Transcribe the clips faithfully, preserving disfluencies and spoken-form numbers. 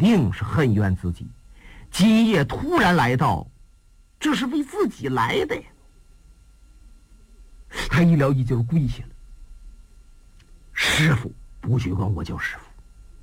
定是恨怨自己，今夜突然来到，这是为自己来的呀。他一撩衣襟跪下了，师傅，不许管我叫师傅。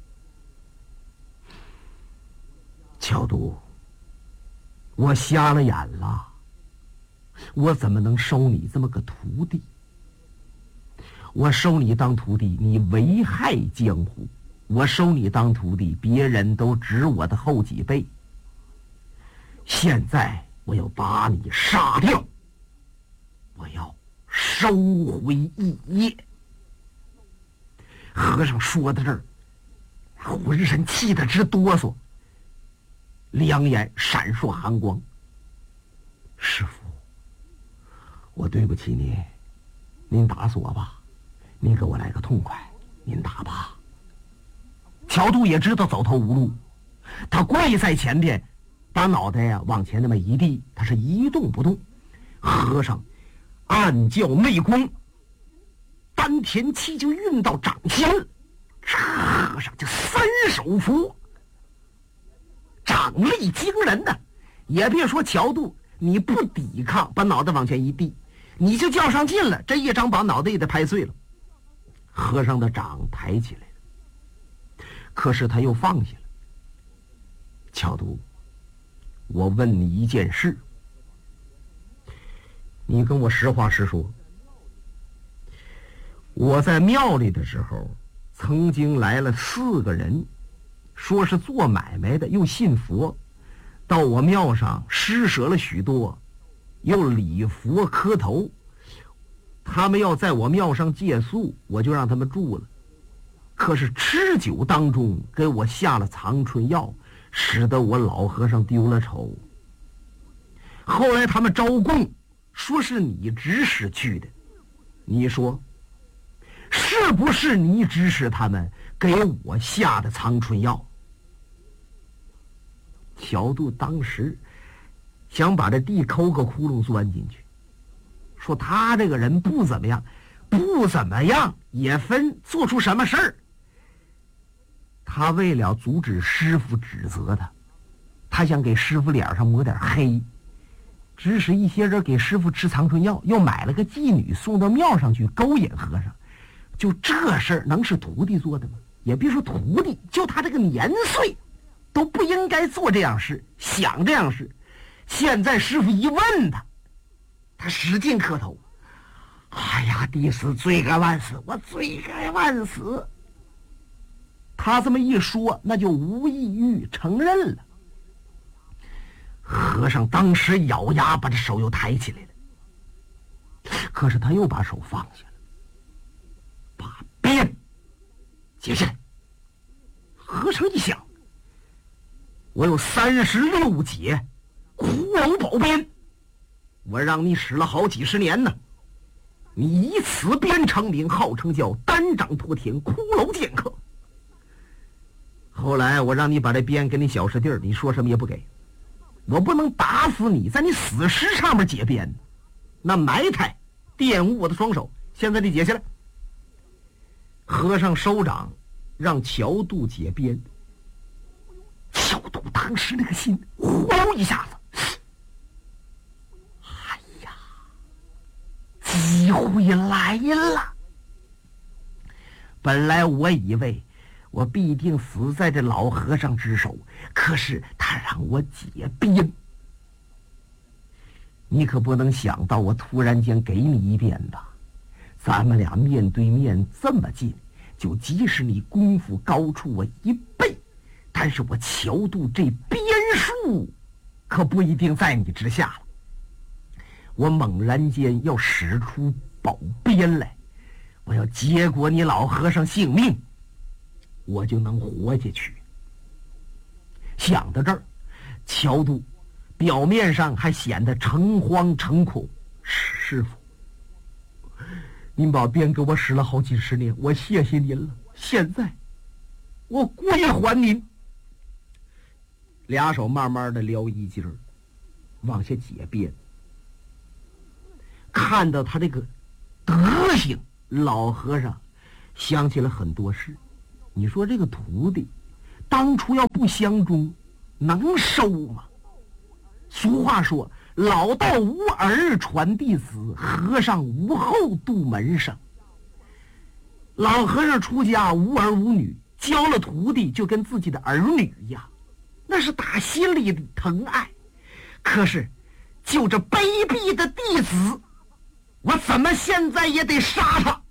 乔都，我瞎了眼了，我怎么能收你这么个徒弟？我收你当徒弟，你危害江湖；我收你当徒弟，别人都指我的后几辈。现在我要把你杀掉，我要收回一业。和尚说到这儿，浑身气得直哆嗦，两眼闪烁寒光。师父，我对不起您，您打死我吧，您给我来个痛快，您打吧。乔度也知道走投无路，他跪在前边，把脑袋呀往前那么一递，他是一动不动。和尚暗叫内功，丹田气就运到掌心，和尚就三手扶，掌力惊人呐！也别说乔度，你不抵抗，把脑袋往前一递，你就较上劲了，这一掌把脑袋也得拍碎了。和尚的掌抬起来了，可是他又放下了。乔度，我问你一件事，你跟我实话实说。我在庙里的时候，曾经来了四个人，说是做买卖的，又信佛，到我庙上施舍了许多，又礼佛磕头。他们要在我庙上借宿，我就让他们住了。可是吃酒当中给我下了藏春药，使得我老和尚丢了丑。后来他们招供，说是你指使去的，你说是不是你指使他们给我下的藏春药？乔度当时想把这地抠个窟窿钻进去，说他这个人不怎么样，不怎么样也分做出什么事儿。他为了阻止师傅指责他，他想给师傅脸上抹点黑，指使一些人给师傅吃藏春药，又买了个妓女送到庙上去勾引和尚。就这事儿能是徒弟做的吗？也别说徒弟，就他这个年岁都不应该做这样事，想这样事。现在师傅一问他，他使劲磕头，哎呀，弟子罪该万死，我罪该万死。他这么一说，那就无异于承认了。和尚当时咬牙把这手又抬起来了，可是他又把手放下了，把鞭解下来。和尚一想，我有三十六节骷髅宝鞭，我让你使了好几十年呢，你以此鞭成名，号称叫单掌托天骷髅剑客。后来我让你把这鞭给你小师弟儿，你说什么也不给，我不能打死你，在你死尸上面解鞭，那埋汰玷污我的双手，现在你解下来。和尚收掌，让乔度解鞭。乔度当时那个心呼一下子，哎呀，机会来了！本来我以为我必定死在这老和尚之手，可是他让我解鞭，你可不能想到我突然间给你一鞭吧？咱们俩面对面这么近，就即使你功夫高出我一倍，但是我乔度这鞭术可不一定在你之下了。我猛然间要使出宝鞭来，我要结果你老和尚性命，我就能活下去。想到这儿，乔度表面上还显得诚惶诚恐。师傅，您把鞭给我使了好几十年，我谢谢您了，现在我归还您。俩手慢慢的撩衣襟儿，往下解鞭。看到他这个德行，老和尚想起了很多事。你说这个徒弟当初要不相中，能收吗？俗话说，老道无儿传弟子，和尚无后度门生。老和尚出家无儿无女，教了徒弟就跟自己的儿女一样，那是打心里的疼爱。可是就这卑鄙的弟子，我怎么现在也得杀他。